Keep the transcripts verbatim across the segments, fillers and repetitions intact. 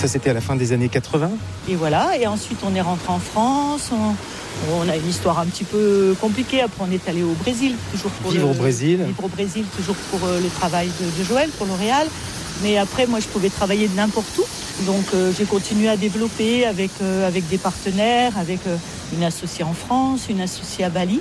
Ça, c'était à la fin des années quatre-vingts. Et voilà, et ensuite on est rentré en France, on, on a une histoire un petit peu compliquée, après on est allé au Brésil, toujours pour Vivre le, au Brésil. Vivre au Brésil, toujours pour euh, le travail de, de Joël, pour L'Oréal. Mais après, moi, je pouvais travailler de n'importe où. Donc, euh, j'ai continué à développer avec, euh, avec des partenaires, avec euh, une associée en France, une associée à Bali.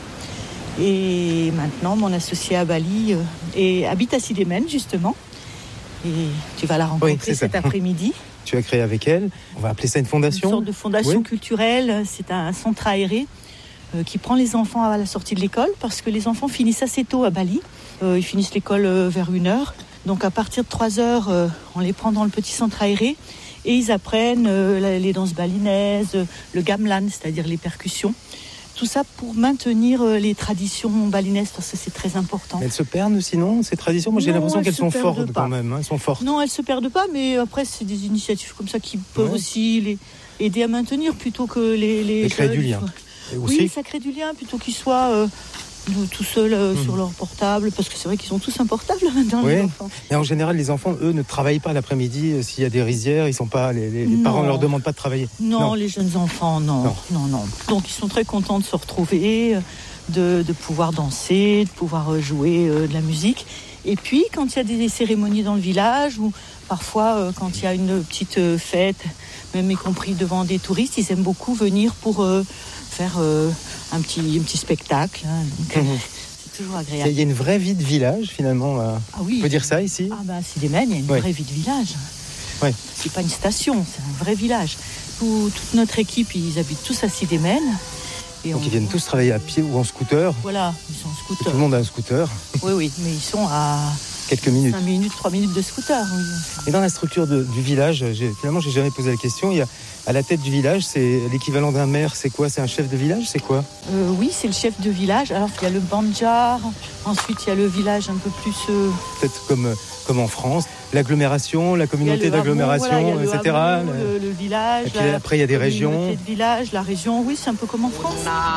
Et maintenant, mon associée à Bali euh, est, habite à Sidémen, justement. Et tu vas la rencontrer oui, cet après-midi. Tu as créé avec elle, on va appeler ça une fondation. Une sorte de fondation oui. culturelle. C'est un, un centre aéré euh, qui prend les enfants à la sortie de l'école, parce que les enfants finissent assez tôt à Bali. Euh, ils finissent l'école euh, vers une heure. Donc à partir de trois heures, euh, on les prend dans le petit centre aéré et ils apprennent euh, les danses balinaises, le gamelan, c'est-à-dire les percussions. Tout ça pour maintenir euh, les traditions balinaises, parce que c'est très important. Elles se perdent sinon, ces traditions? Moi j'ai non, l'impression qu'elles sont fortes pas. quand même. Hein, elles sont fortes. Non, elles ne se perdent pas, mais après c'est des initiatives comme ça qui peuvent ouais. aussi les aider à maintenir plutôt que les... Les, les créer du lien. Et aussi... Oui, ça crée du lien plutôt qu'ils soient... Euh, tout seuls euh, mmh. sur leur portable, parce que c'est vrai qu'ils sont tous un portable maintenant, oui. les enfants. Et en général, les enfants, eux, ne travaillent pas l'après-midi. Euh, s'il y a des rizières, ils sont pas, les, les, les parents ne leur demandent pas de travailler. Non, non, les jeunes enfants, non. non. non, non. Donc, ils sont très contents de se retrouver, de, de pouvoir danser, de pouvoir jouer euh, de la musique. Et puis, quand il y a des cérémonies dans le village, ou parfois, euh, quand il y a une petite euh, fête, même y compris devant des touristes, ils aiment beaucoup venir pour euh, faire... Euh, Un petit, un petit spectacle, hein, donc, mmh. c'est toujours agréable. Il y a une vraie vie de village finalement. Là. Ah oui. On peut dire ça ici. Ah bah, à Sidémen, il y a une ouais. vraie vie de village. Ouais. C'est pas une station, c'est un vrai village. Tout, toute notre équipe, ils habitent tous à Sidémen. Et donc on... ils viennent tous travailler à pied ou en scooter. Voilà, ils sont en scooter. Et tout le monde a un scooter. Oui, oui, mais ils sont à quelques minutes. cinq minutes, trois minutes de scooter. Oui. Et dans la structure de, du village, j'ai, finalement, j'ai jamais posé la question. Il y a à la tête du village, c'est l'équivalent d'un maire. C'est quoi? C'est un chef de village? C'est quoi? euh, Oui, c'est le chef de village. Alors il y a le banjar. Ensuite, il y a le village un peu plus. Euh... Peut-être comme comme en France, l'agglomération, la communauté d'agglomération, hameau, voilà, et cetera. Hameau, le, le village. Et puis la, après, il y a des régions. Le village, la région. Oui, c'est un peu comme en France.